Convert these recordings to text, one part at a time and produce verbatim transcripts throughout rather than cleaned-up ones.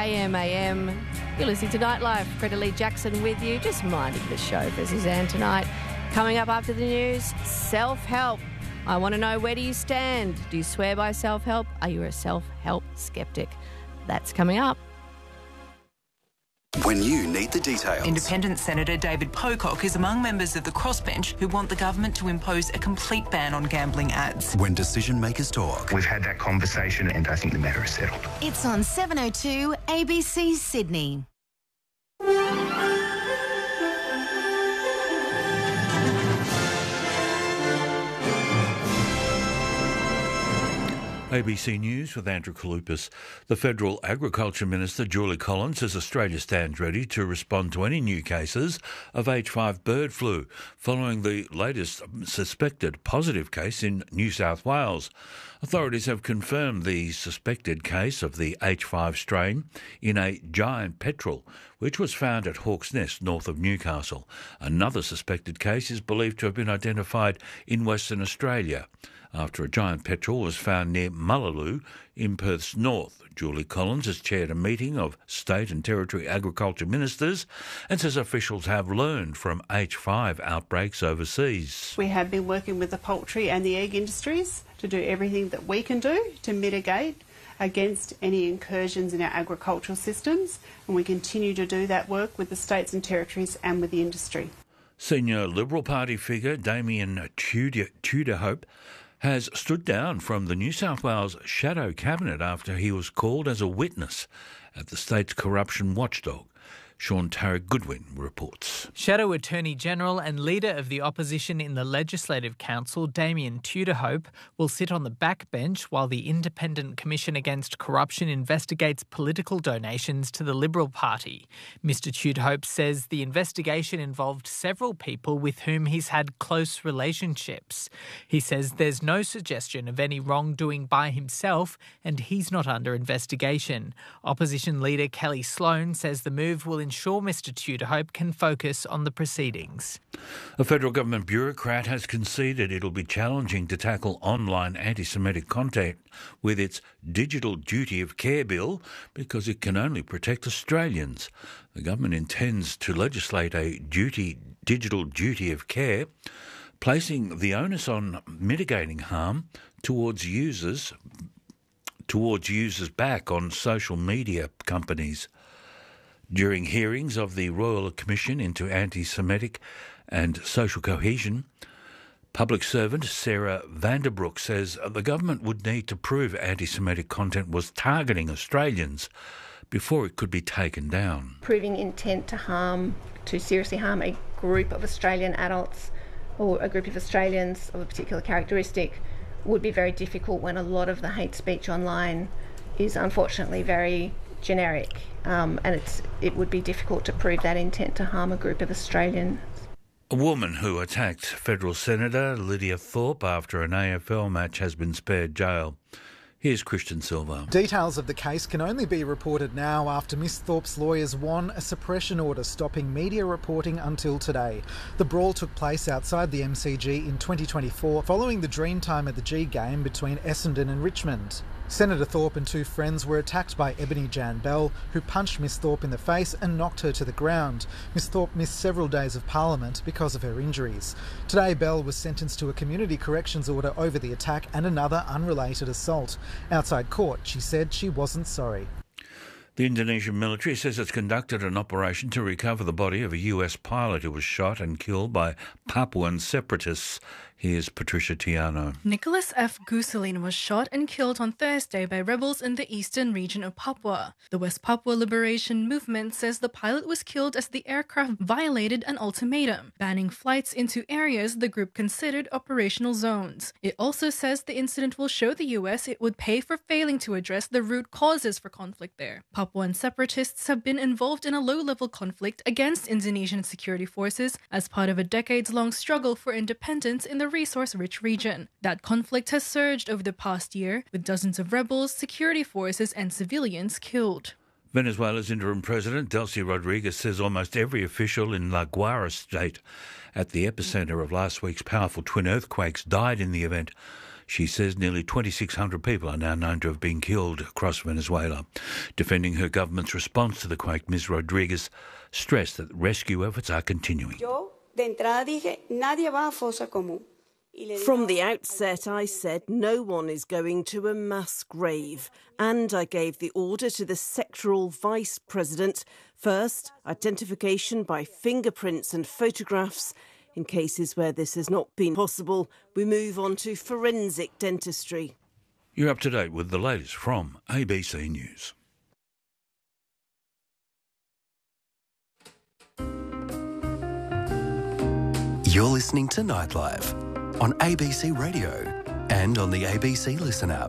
M A M. You're listening to Nightlife. Greta Lee Jackson with you, just minding the show for Suzanne tonight. Coming up after the news, self-help. I want to know, where do you stand? Do you swear by self-help? Are you a self-help skeptic? That's coming up. When you need the details. Independent Senator David Pocock is among members of the crossbench who want the government to impose a complete ban on gambling ads. When decision makers talk. We've had that conversation and I think the matter is settled. It's on seven oh two A B C Sydney. A B C News with Andrew Kalupas. The Federal Agriculture Minister, Julie Collins, says Australia stands ready to respond to any new cases of H five bird flu following the latest suspected positive case in New South Wales. Authorities have confirmed the suspected case of the H five strain in a giant petrel, which was found at Hawk's Nest, north of Newcastle. Another suspected case is believed to have been identified in Western Australia, after a giant petrel was found near Mullaloo in Perth's north. Julie Collins has chaired a meeting of state and territory agriculture ministers and says officials have learned from H five outbreaks overseas. We have been working with the poultry and the egg industries to do everything that we can do to mitigate against any incursions in our agricultural systems, and we continue to do that work with the states and territories and with the industry. Senior Liberal Party figure Damien Tudor, Tudorhope has stood down from the New South Wales Shadow Cabinet after he was called as a witness at the state's corruption watchdog. Sean Tarrant Goodwin reports. Shadow Attorney General and Leader of the Opposition in the Legislative Council, Damien Tudorhope, will sit on the backbench while the Independent Commission Against Corruption investigates political donations to the Liberal Party. Mister Tudorhope says the investigation involved several people with whom he's had close relationships. He says there's no suggestion of any wrongdoing by himself and he's not under investigation. Opposition Leader Kelly Sloan says the move will ensure Mister Tudorhope can focus on the proceedings. A federal government bureaucrat has conceded it'll be challenging to tackle online anti-Semitic content with its Digital Duty of Care bill because it can only protect Australians. The government intends to legislate a duty, digital duty of care, placing the onus on mitigating harm towards users, towards users back on social media companies. During hearings of the Royal Commission into Anti-Semitic and Social Cohesion, public servant Sarah Vanderbroek says the government would need to prove anti-Semitic content was targeting Australians before it could be taken down. Proving intent to harm, to seriously harm a group of Australian adults or a group of Australians of a particular characteristic would be very difficult when a lot of the hate speech online is unfortunately very generic, um, and it's it would be difficult to prove that intent to harm a group of Australians. A woman who attacked federal Senator Lydia Thorpe after an A F L match has been spared jail. Here's Christian Silva. Details of the case can only be reported now after Miss Thorpe's lawyers won a suppression order stopping media reporting until today. The brawl took place outside the M C G in twenty twenty-four following the Dreamtime at the G game between Essendon and Richmond. Senator Thorpe and two friends were attacked by Ebony Jan Bell, who punched Miss Thorpe in the face and knocked her to the ground. Miss Thorpe missed several days of Parliament because of her injuries. Today, Bell was sentenced to a community corrections order over the attack and another unrelated assault. Outside court, she said she wasn't sorry. The Indonesian military says it's conducted an operation to recover the body of a U S pilot who was shot and killed by Papuan separatists. Here's Patricia Tiano. Nicholas F. Guselin was shot and killed on Thursday by rebels in the eastern region of Papua. The West Papua Liberation Movement says the pilot was killed as the aircraft violated an ultimatum, banning flights into areas the group considered operational zones. It also says the incident will show the U S it would pay for failing to address the root causes for conflict there. Papuan separatists have been involved in a low-level conflict against Indonesian security forces as part of a decades-long struggle for independence in the resource-rich region. That conflict has surged over the past year, with dozens of rebels, security forces and civilians killed. Venezuela's interim president, Delcy Rodriguez, says almost every official in La Guaira state at the epicenter of last week's powerful twin earthquakes died in the event. She says nearly twenty-six hundred people are now known to have been killed across Venezuela. Defending her government's response to the quake, Miz Rodriguez stressed that rescue efforts are continuing. From the outset, I said no one is going to a mass grave, and I gave the order to the sectoral vice president. First, identification by fingerprints and photographs. In cases where this has not been possible, we move on to forensic dentistry. You're up to date with the latest from A B C News. You're listening to Nightlife on A B C Radio and on the A B C Listen app.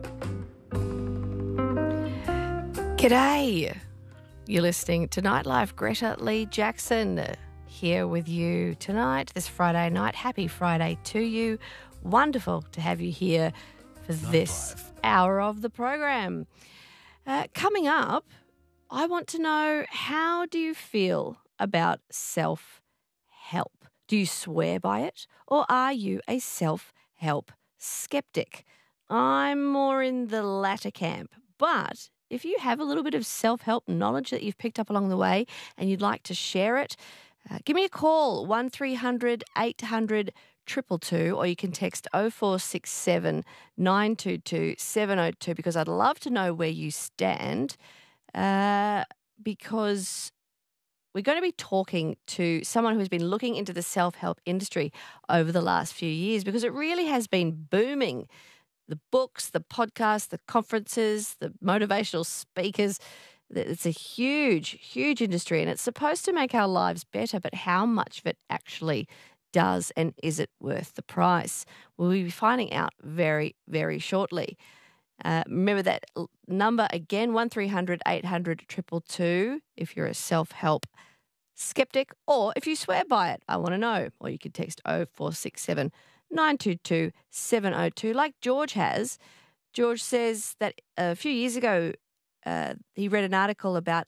G'day. You're listening to Nightlife. Greta Lee Jackson here with you tonight, this Friday night. Happy Friday to you. Wonderful to have you here for Nightlife. This hour of the program. Uh, coming up, I want to know, how do you feel about self-help? Do you swear by it, or are you a self-help skeptic? I'm more in the latter camp, but if you have a little bit of self-help knowledge that you've picked up along the way and you'd like to share it, uh, give me a call, one three hundred eight hundred two two two, or you can text oh four six seven nine two two seven oh two, because I'd love to know where you stand, uh, because we're going to be talking to someone who's been looking into the self-help industry over the last few years, because it really has been booming. The books, the podcasts, the conferences, the motivational speakers. It's a huge, huge industry, and it's supposed to make our lives better, but how much of it actually does, and is it worth the price? We'll be finding out very, very shortly. Uh, remember that number again, one three hundred eight hundred two two two, if you're a self-help skeptic, or if you swear by it. I want to know. Or you could text oh four six seven nine two two seven oh two, like George has. George says that a few years ago uh, he read an article about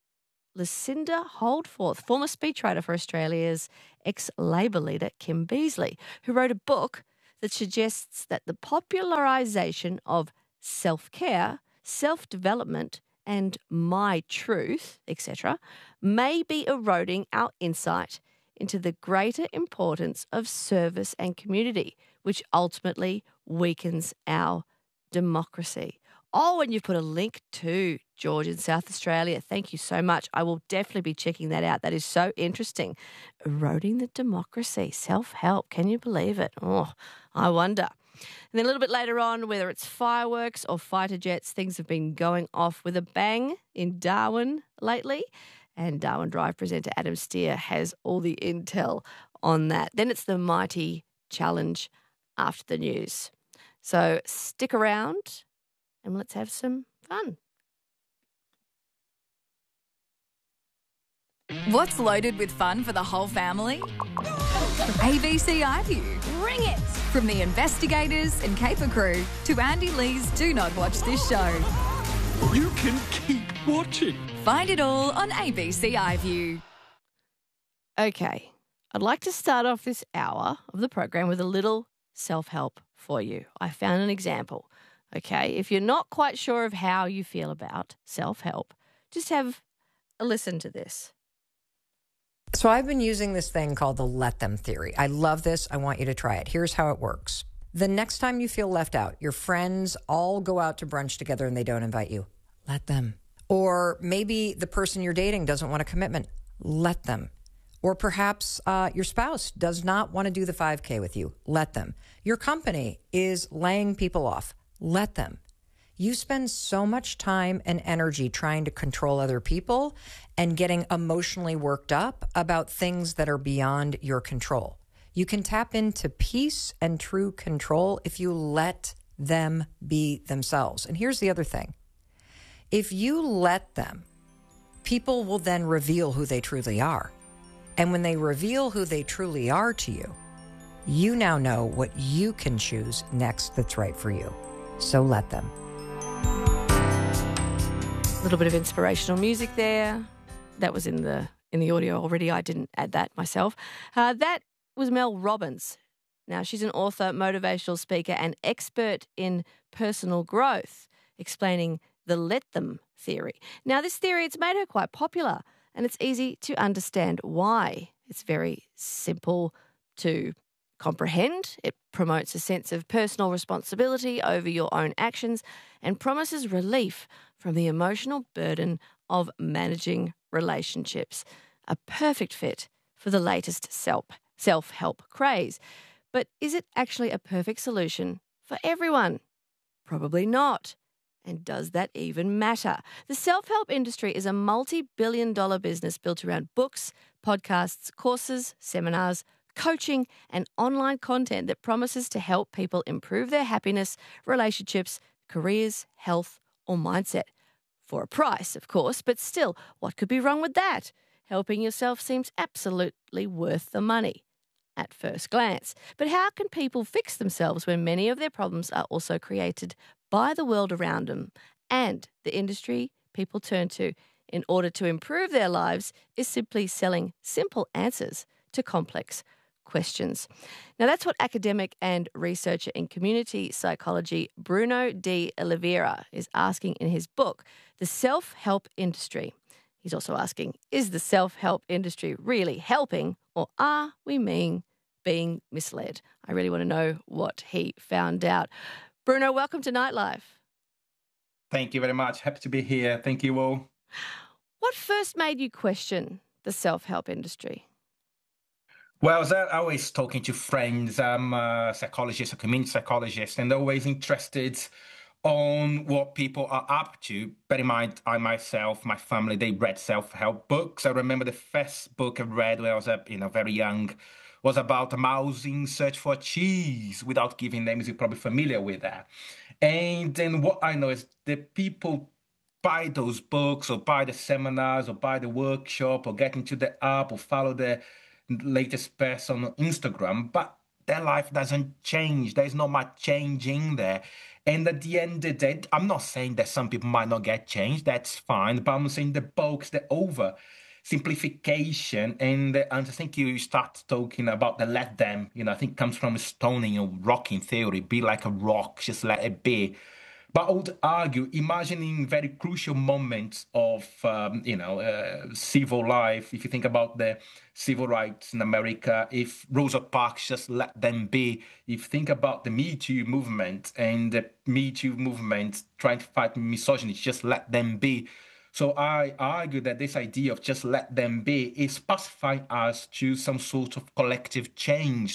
Lucinda Holdforth, former speechwriter for Australia's ex-Labor leader Kim Beazley, who wrote a book that suggests that the popularisation of self-care, self-development and my truth, et cetera, may be eroding our insight into the greater importance of service and community, which ultimately weakens our democracy. Oh, and you've put a link to George in South Australia. Thank you so much. I will definitely be checking that out. That is so interesting. Eroding the democracy, self-help. Can you believe it? Oh, I wonder. And then a little bit later on, whether it's fireworks or fighter jets, things have been going off with a bang in Darwin lately. And Darwin Drive presenter Adam Steer has all the intel on that. Then it's the Mighty Challenge after the news. So stick around and let's have some fun. What's loaded with fun for the whole family? A B C iView. Bring it! From the investigators and caper crew to Andy Lee's Do Not Watch This Show. You can keep watching. Find it all on A B C iView. Okay, I'd like to start off this hour of the program with a little self-help for you. I found an example. Okay, if you're not quite sure of how you feel about self-help, just have a listen to this. So I've been using this thing called the let them theory. I love this. I want you to try it. Here's how it works. The next time you feel left out, your friends all go out to brunch together and they don't invite you. Let them. Or maybe the person you're dating doesn't want a commitment. Let them. Or perhaps uh, your spouse does not want to do the five K with you. Let them. Your company is laying people off. Let them. You spend so much time and energy trying to control other people and getting emotionally worked up about things that are beyond your control. You can tap into peace and true control if you let them be themselves. And here's the other thing. If you let them, people will then reveal who they truly are. And when they reveal who they truly are to you, you now know what you can choose next that's right for you. So let them. A little bit of inspirational music there. That was in the in the audio already. I didn't add that myself. Uh, that was Mel Robbins. Now, she's an author, motivational speaker, and expert in personal growth, explaining the let them theory. Now, this theory, it's made her quite popular, and it's easy to understand why. It's very simple to comprehend. It promotes a sense of personal responsibility over your own actions and promises relief from the emotional burden of managing relationships. A perfect fit for the latest self, self-help craze. But is it actually a perfect solution for everyone? Probably not. And does that even matter? The self-help industry is a multi-billion dollar business built around books, podcasts, courses, seminars, coaching, and online content that promises to help people improve their happiness, relationships, careers, health, or mindset. For a price, of course, but still, what could be wrong with that? Helping yourself seems absolutely worth the money at first glance. But how can people fix themselves when many of their problems are also created by the world around them? And the industry people turn to in order to improve their lives is simply selling simple answers to complex questions. Now, that's what academic and researcher in community psychology Bruno de Oliveira is asking in his book, The Self-Help Industry. He's also asking, is the self-help industry really helping, or are we being, being misled? I really want to know what he found out. Bruno, welcome to Nightlife. Thank you very much. Happy to be here. Thank you all. What first made you question the self-help industry? Well, I was always talking to friends. I'm a psychologist, a community psychologist, and always interested on what people are up to. Bear in mind, I myself, my family, they read self-help books. I remember the first book I read when I was you know, very young was about a mouse in search for cheese. Without giving names, you're probably familiar with that. And then what I know is that people buy those books or buy the seminars or buy the workshop or get into the app or follow the latest person on Instagram, but their life doesn't change. There's not much changing there. And at the end of the day, I'm not saying that some people might not get changed. That's fine. But I'm saying the bulk's the over simplification. And, uh, and I think you start talking about the let them, you know, I think it comes from stoning or rocking theory, be like a rock, just let it be. But I would argue, imagining very crucial moments of, um, you know, uh, civil life, if you think about the civil rights in America, if Rosa Parks just let them be, if you think about the Me Too movement and the Me Too movement trying to fight misogyny, just let them be. So I argue that this idea of just let them be is pacifying us to some sort of collective change.